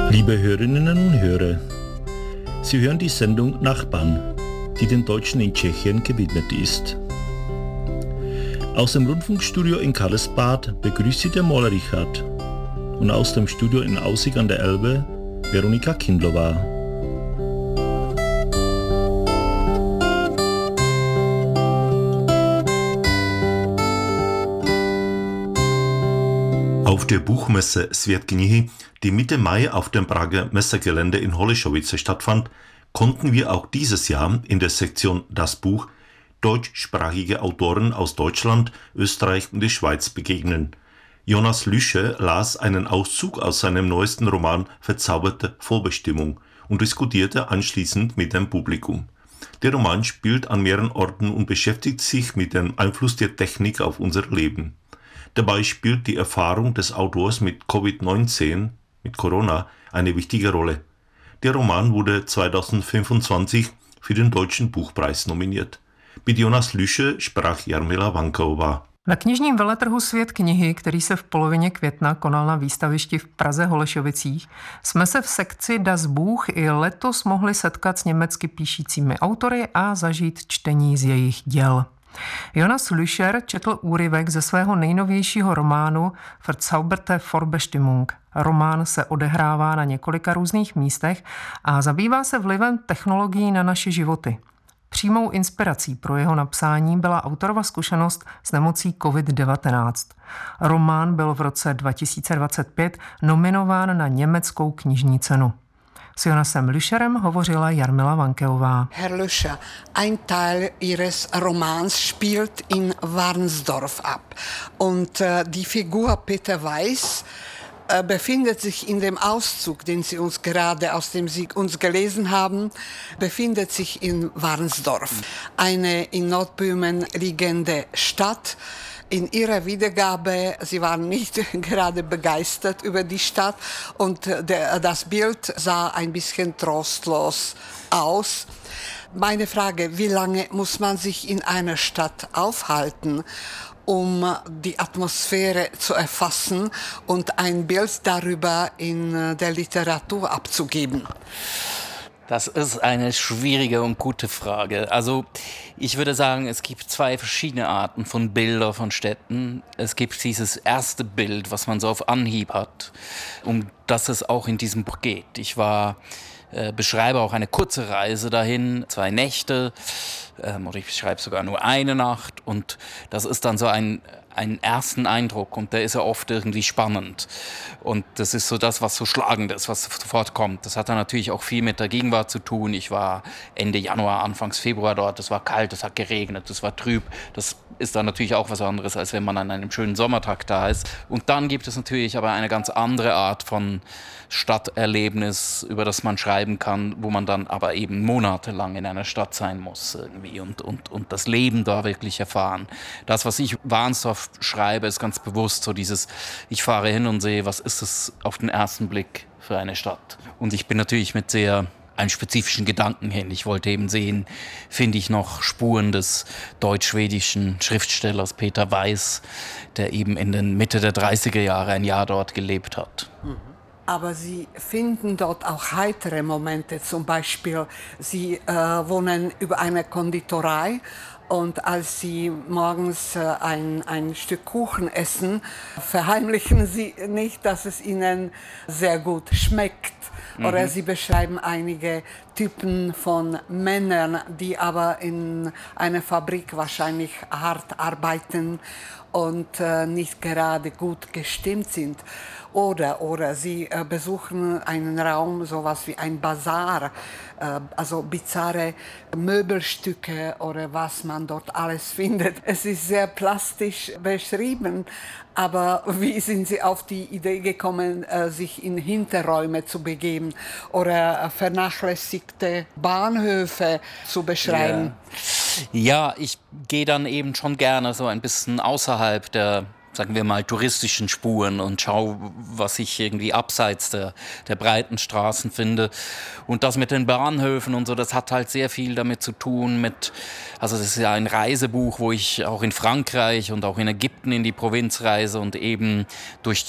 Liebe Hörerinnen und Hörer, Sie hören die Sendung Nachbarn, die den Deutschen in Tschechien gewidmet ist. Aus dem Rundfunkstudio in Karlsbad begrüßt Sie der Moller Richard und aus dem Studio in Aussig an der Elbe Veronika Kindlova. Auf der Buchmesse Svět knihy, die Mitte Mai auf dem Prager Messegelände in Holešovice stattfand, konnten wir auch dieses Jahr in der Sektion Das Buch deutschsprachige Autoren aus Deutschland, Österreich und der Schweiz begegnen. Jonas Lüscher las einen Auszug aus seinem neuesten Roman Verzauberte Vorbestimmung und diskutierte anschließend mit dem Publikum. Der Roman spielt an mehreren Orten und beschäftigt sich mit dem Einfluss der Technik auf unser Leben. Dabei spielt die Erfahrung des Autors mit Covid-19, mit Corona, eine wichtige Rolle. Der Roman wurde 2025 für den Deutschen Buchpreis nominiert. Mit Jonas Lüscher sprach Jarmila Vanková. Na knižním veletrhu Svět knihy, který se v polovině května konal na výstavišti v Praze Holešovicích, jsme se v sekci Das Buch i letos mohli setkat s německy píšícími autory a zažít čtení z jejich děl. Jonas Lüscher četl úryvek ze svého nejnovějšího románu Verzauberte Vorbestimmung. Román se odehrává na několika různých místech a zabývá se vlivem technologií na naše životy. Přímou inspirací pro jeho napsání byla autorova zkušenost s nemocí COVID-19. Román byl v roce 2025 nominován na německou knižní cenu. S Jonasem Lüscherem hovořila Jarmila Vankeová. Herr Lüscher, ein Teil Ihres Romans spielt in Warnsdorf ab. Und die Figur Peter Weiß befindet sich in dem Auszug, den Sie uns gerade, aus dem Sie uns gelesen haben, befindet sich in Warnsdorf. Eine in Nordböhmen liegende Stadt. In ihrer Wiedergabe, sie waren nicht gerade begeistert über die Stadt und das Bild sah ein bisschen trostlos aus. Meine Frage, wie lange muss man sich in einer Stadt aufhalten, um die Atmosphäre zu erfassen und ein Bild darüber in der Literatur abzugeben? Das ist eine schwierige und gute Frage. Also ich würde sagen, es gibt zwei verschiedene Arten von Bildern von Städten. Es gibt dieses erste Bild, was man so auf Anhieb hat, um das es auch in diesem Buch geht. Ich beschreibe auch eine kurze Reise dahin, 2 Nächte, oder ich beschreibe sogar nur eine Nacht. Und das ist dann so einen ersten Eindruck und der ist ja oft irgendwie spannend. Und das ist so das, was so schlagend ist, was sofort kommt. Das hat dann natürlich auch viel mit der Gegenwart zu tun. Ich war Ende Januar, Anfangs Februar dort. Es war kalt, es hat geregnet, es war trüb. Das ist dann natürlich auch was anderes, als wenn man an einem schönen Sommertag da ist. Und dann gibt es natürlich aber eine ganz andere Art von Stadterlebnis, über das man schreiben kann, wo man dann aber eben monatelang in einer Stadt sein muss irgendwie und das Leben da wirklich erfahren. Das, was ich Warnsdorf schreibe, ist ganz bewusst so dieses, ich fahre hin und sehe, was ist es auf den ersten Blick für eine Stadt. Und ich bin natürlich mit einem spezifischen Gedanken hin. Ich wollte eben sehen, finde ich noch Spuren des deutsch-schwedischen Schriftstellers Peter Weiß, der eben in den Mitte der 30er Jahre ein Jahr dort gelebt hat. Aber Sie finden dort auch heitere Momente, zum Beispiel, Sie wohnen über einer Konditorei und als Sie morgens ein Stück Kuchen essen, verheimlichen Sie nicht, dass es Ihnen sehr gut schmeckt. Oder Sie beschreiben einige Typen von Männern, die aber in einer Fabrik wahrscheinlich hart arbeiten und nicht gerade gut gestimmt sind. Oder Sie besuchen einen Raum, sowas wie ein Bazar, also bizarre Möbelstücke oder was man dort alles findet. Es ist sehr plastisch beschrieben, aber wie sind Sie auf die Idee gekommen, sich in Hinterräume zu begeben oder vernachlässigte Bahnhöfe zu beschreiben? Ja, ich gehe dann eben schon gerne so ein bisschen außerhalb der, sagen wir mal, touristischen Spuren und schaue, was ich irgendwie abseits der breiten Straßen finde. Und das mit den Bahnhöfen und so, das hat halt sehr viel damit zu tun also das ist ja ein Reisebuch, wo ich auch in Frankreich und auch in Ägypten in die Provinz reise und eben durch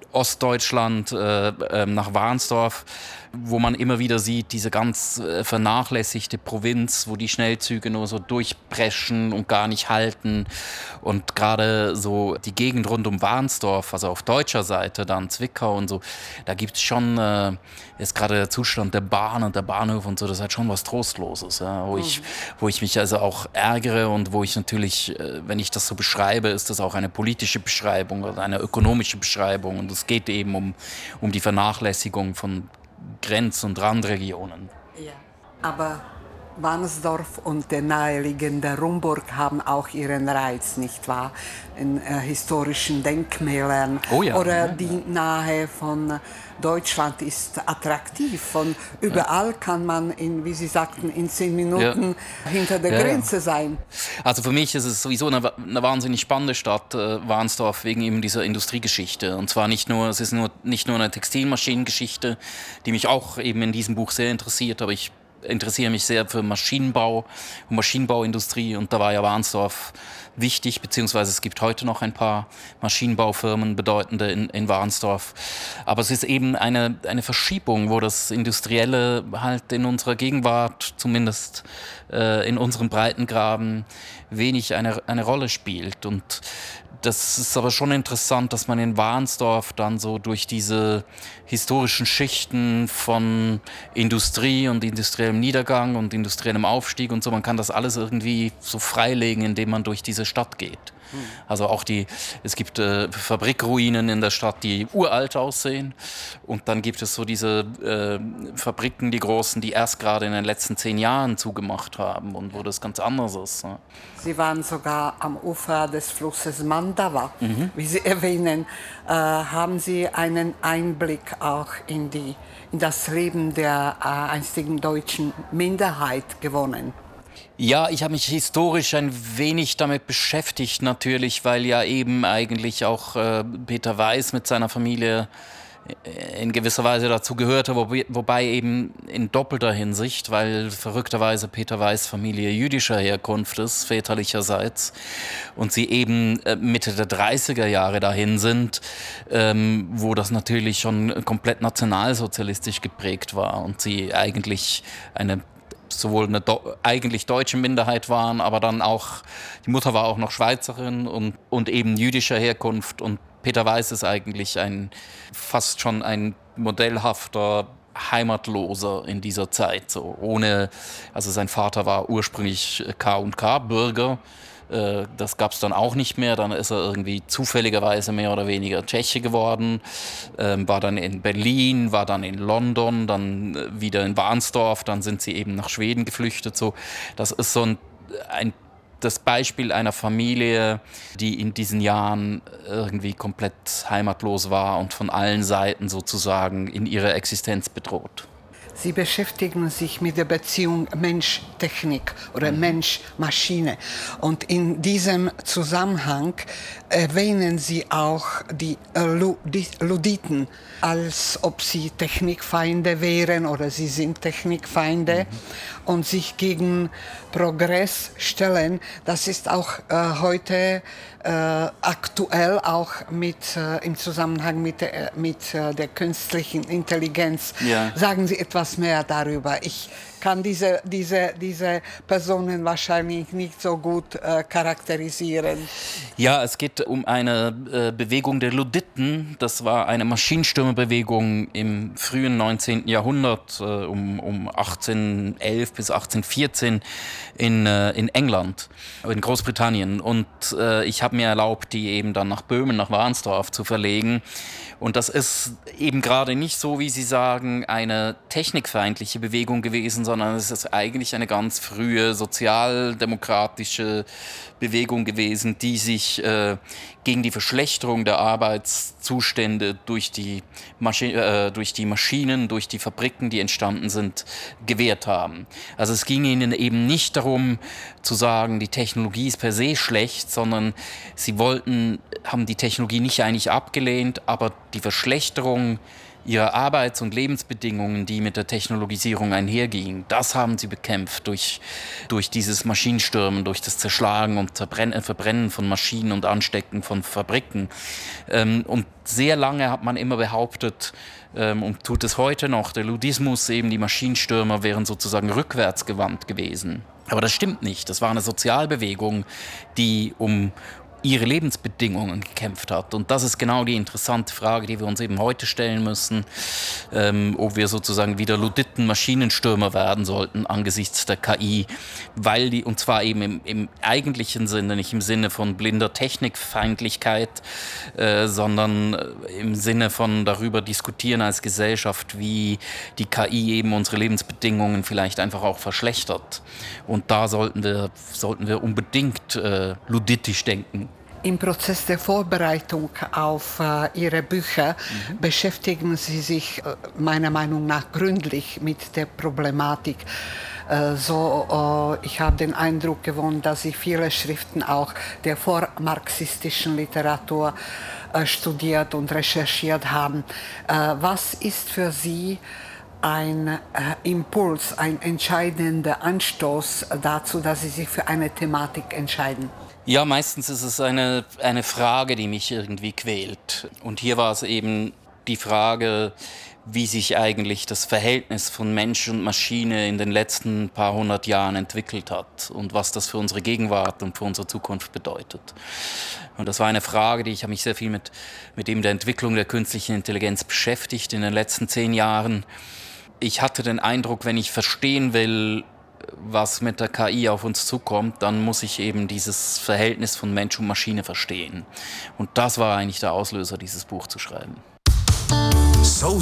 Ostdeutschland, nach Warnsdorf, wo man immer wieder sieht, diese ganz vernachlässigte Provinz, wo die Schnellzüge nur so durchpreschen und gar nicht halten. Und gerade so die Gegend rund um Warnsdorf, also auf deutscher Seite, dann Zwickau und so, da gibt es schon, jetzt gerade der Zustand der Bahn und der Bahnhof und so, das ist halt schon was Trostloses, ja, wo ich mich also auch ärgere und wo ich natürlich, wenn ich das so beschreibe, ist das auch eine politische Beschreibung oder eine ökonomische Beschreibung. Und es geht eben um die Vernachlässigung von Grenz- und Randregionen. Ja. Aber Warnsdorf und der naheliegende Rumburg haben auch ihren Reiz, nicht wahr? In historischen Denkmälern. Oh ja, oder ja. Die Nähe von Deutschland ist attraktiv. Von überall kann man, wie Sie sagten, in 10 Minuten hinter der Grenze sein. Also für mich ist es sowieso eine wahnsinnig spannende Stadt, Warnsdorf, wegen eben dieser Industriegeschichte. Und zwar nicht nur eine Textilmaschinengeschichte, die mich auch eben in diesem Buch sehr interessiert, aber ich interessiere mich sehr für Maschinenbau und Maschinenbauindustrie, und da war ja Warnsdorf wichtig, beziehungsweise es gibt heute noch ein paar Maschinenbaufirmen, bedeutende in Warnsdorf. Aber es ist eben eine Verschiebung, wo das Industrielle halt in unserer Gegenwart, zumindest in unserem Breitengraben, wenig eine Rolle spielt. Und das ist aber schon interessant, dass man in Warnsdorf dann so durch diese historischen Schichten von Industrie und industriellem Niedergang und industriellem Aufstieg und so, man kann das alles irgendwie so freilegen, indem man durch diese Stadt geht. Also auch es gibt Fabrikruinen in der Stadt, die uralt aussehen, und dann gibt es so diese Fabriken, die großen, die erst gerade in den letzten 10 Jahren zugemacht haben und wo das ganz anders ist. Ja. Sie waren sogar am Ufer des Flusses Mandava, wie Sie erwähnen. Haben Sie einen Einblick auch in das Leben der einstigen deutschen Minderheit gewonnen? Ja, ich habe mich historisch ein wenig damit beschäftigt natürlich, weil ja eben eigentlich auch Peter Weiß mit seiner Familie in gewisser Weise dazu gehörte, wobei eben in doppelter Hinsicht, weil verrückterweise Peter Weiß Familie jüdischer Herkunft ist, väterlicherseits, und sie eben Mitte der 30er Jahre dahin sind, wo das natürlich schon komplett nationalsozialistisch geprägt war und sie eigentlich sowohl eine eigentlich deutsche Minderheit waren, aber dann auch, die Mutter war auch noch Schweizerin und eben jüdischer Herkunft, und Peter Weiß ist eigentlich fast schon ein modellhafter Heimatloser in dieser Zeit. Also sein Vater war ursprünglich K&K-Bürger, das gab es dann auch nicht mehr, dann ist er irgendwie zufälligerweise mehr oder weniger Tscheche geworden, war dann in Berlin, war dann in London, dann wieder in Warnsdorf, dann sind sie eben nach Schweden geflüchtet. So. Das ist so das Beispiel einer Familie, die in diesen Jahren irgendwie komplett heimatlos war und von allen Seiten sozusagen in ihrer Existenz bedroht. Sie beschäftigen sich mit der Beziehung Mensch-Technik oder Mensch-Maschine. Und in diesem Zusammenhang erwähnen Sie auch die Ludditen, als ob sie Technikfeinde wären oder sie sind Technikfeinde und sich gegen Progress stellen. Das ist auch heute aktuell, auch im Zusammenhang mit der künstlichen Intelligenz. Ja. Sagen Sie etwas mehr darüber. Ich kann diese Personen wahrscheinlich nicht so gut charakterisieren. Ja, es geht um eine Bewegung der Ludditen. Das war eine Maschinenstürmerbewegung im frühen 19. Jahrhundert, um 1811 bis 1814 in England, in Großbritannien. Und ich habe mir erlaubt, die eben dann nach Böhmen, nach Warnsdorf zu verlegen. Und das ist eben gerade nicht so, wie Sie sagen, eine technikfeindliche Bewegung gewesen, sondern es ist eigentlich eine ganz frühe sozialdemokratische Bewegung gewesen, die sich gegen die Verschlechterung der Arbeitszustände durch die Maschinen, durch die Fabriken, die entstanden sind, gewehrt haben. Also es ging ihnen eben nicht darum zu sagen, die Technologie ist per se schlecht, sondern sie haben die Technologie nicht eigentlich abgelehnt, aber die Verschlechterung ihre Arbeits- und Lebensbedingungen, die mit der Technologisierung einhergingen, das haben sie bekämpft durch dieses Maschinenstürmen, durch das Zerschlagen und Verbrennen von Maschinen und Anstecken von Fabriken. Und sehr lange hat man immer behauptet, und tut es heute noch, der Ludismus, eben die Maschinenstürmer, wären sozusagen rückwärtsgewandt gewesen. Aber das stimmt nicht. Das war eine Sozialbewegung, die um ihre Lebensbedingungen gekämpft hat. Und das ist genau die interessante Frage, die wir uns eben heute stellen müssen, ob wir sozusagen wieder Luditen-Maschinenstürmer werden sollten angesichts der KI, und zwar eben im eigentlichen Sinne, nicht im Sinne von blinder Technikfeindlichkeit, sondern im Sinne von darüber diskutieren als Gesellschaft, wie die KI eben unsere Lebensbedingungen vielleicht einfach auch verschlechtert. Und da sollten wir unbedingt luditisch denken. Im Prozess der Vorbereitung auf Ihre Bücher beschäftigen Sie sich meiner Meinung nach gründlich mit der Problematik. Ich habe den Eindruck gewonnen, dass Sie viele Schriften auch der vormarxistischen Literatur studiert und recherchiert haben. Was ist für Sie ein Impuls, ein entscheidender Anstoß dazu, dass Sie sich für eine Thematik entscheiden? Ja, meistens ist es eine Frage, die mich irgendwie quält. Und hier war es eben die Frage, wie sich eigentlich das Verhältnis von Mensch und Maschine in den letzten paar hundert Jahren entwickelt hat und was das für unsere Gegenwart und für unsere Zukunft bedeutet. Und das war eine Frage, ich habe mich sehr viel mit eben der Entwicklung der künstlichen Intelligenz beschäftigt in den letzten 10 Jahren. Ich hatte den Eindruck, wenn ich verstehen will, was mit der KI auf uns zukommt, dann muss ich eben dieses Verhältnis von Mensch und Maschine verstehen. Und das war eigentlich der Auslöser, dieses Buch zu schreiben. So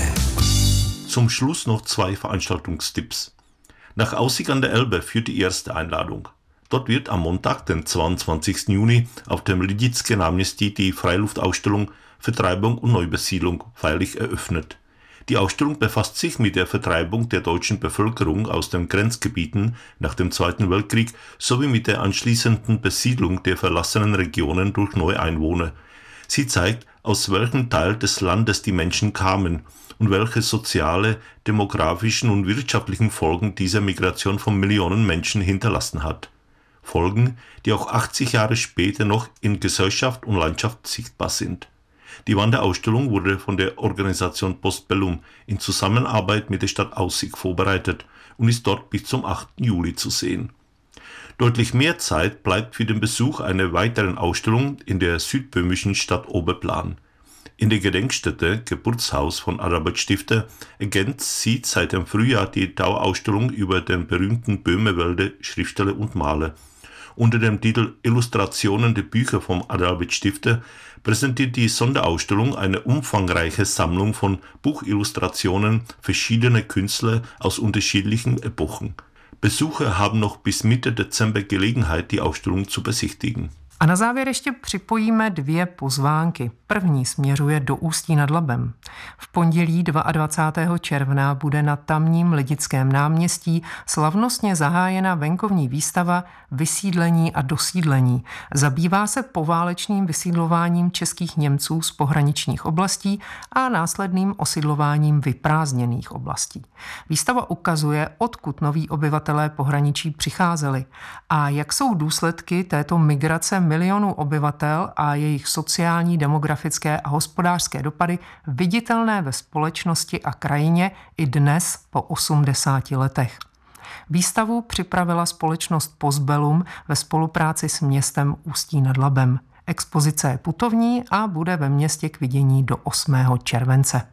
Zum Schluss noch 2 Veranstaltungstipps. Nach Aussick an der Elbe führt die erste Einladung. Dort wird am Montag, den 22. Juni, auf dem Lidické náměstí die Freiluftausstellung Vertreibung und Neubesiedlung feierlich eröffnet. Die Ausstellung befasst sich mit der Vertreibung der deutschen Bevölkerung aus den Grenzgebieten nach dem Zweiten Weltkrieg sowie mit der anschließenden Besiedlung der verlassenen Regionen durch neue Einwohner. Sie zeigt, aus welchem Teil des Landes die Menschen kamen und welche soziale, demografischen und wirtschaftlichen Folgen diese Migration von Millionen Menschen hinterlassen hat. Folgen, die auch 80 Jahre später noch in Gesellschaft und Landschaft sichtbar sind. Die Wanderausstellung wurde von der Organisation Postbellum in Zusammenarbeit mit der Stadt Aussick vorbereitet und ist dort bis zum 8. Juli zu sehen. Deutlich mehr Zeit bleibt für den Besuch einer weiteren Ausstellung in der südböhmischen Stadt Oberplan. In der Gedenkstätte Geburtshaus von Adalbert Stifter ergänzt seit dem Frühjahr die Dauerausstellung über den berühmten Böhmerwälder Schriftsteller und Maler. Unter dem Titel Illustrationen der Bücher von Adalbert Stifter präsentiert die Sonderausstellung eine umfangreiche Sammlung von Buchillustrationen verschiedener Künstler aus unterschiedlichen Epochen. Besucher haben noch bis Mitte Dezember Gelegenheit, die Ausstellung zu besichtigen. A na závěr ještě připojíme 2 pozvánky. První směřuje do Ústí nad Labem. V pondělí 22. června bude na tamním Lidickém náměstí slavnostně zahájena venkovní výstava Vysídlení a dosídlení. Zabývá se poválečným vysídlováním českých Němců z pohraničních oblastí a následným osidlováním vyprázdněných oblastí. Výstava ukazuje, odkud noví obyvatelé pohraničí přicházeli a jak jsou důsledky této migrace milionů obyvatel a jejich sociální, demografické a hospodářské dopady viditelné ve společnosti a krajině i dnes po 80 letech. Výstavu připravila společnost Postbellum ve spolupráci s městem Ústí nad Labem. Expozice je putovní a bude ve městě k vidění do 8. července.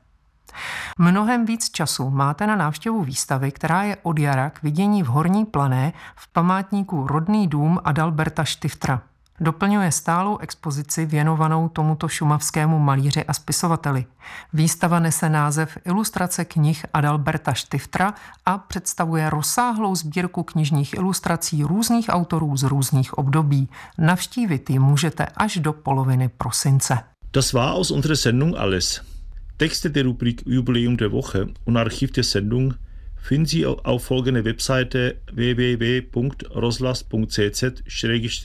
Mnohem víc času máte na návštěvu výstavy, která je od jara k vidění v Horní Plané v památníku Rodný dům Adalberta Stiftera. Doplňuje stálou expozici věnovanou tomuto šumavskému malíři a spisovateli. Výstava nese název Ilustrace knih Adalberta Stiftera a představuje rozsáhlou sbírku knižních ilustrací různých autorů z různých období. Navštívit ji můžete až do poloviny prosince. Das war aus unserer Sendung alles. Texte der Rubrik Jubiläum der Woche und Archiv der Sendung finden Sie auf folgende Webseite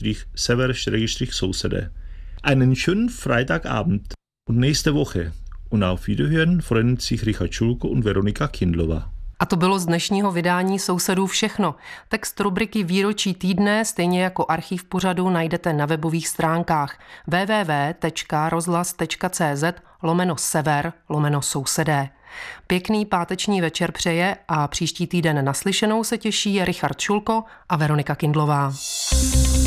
www.roslas.cz/sever/Sousede. Einen schönen Freitagabend und nächste Woche Und auf Wiederhören freuen sich Richard Schulko und Veronika Kindlová. A to bylo z dnešního vydání Sousedů všechno. Text rubriky Výročí týdne, stejně jako archiv pořadu, najdete na webových stránkách www.rozhlas.cz/sever/sousedé. Pěkný páteční večer přeje a příští týden naslyšenou se těší Richard Šulko a Veronika Kindlová.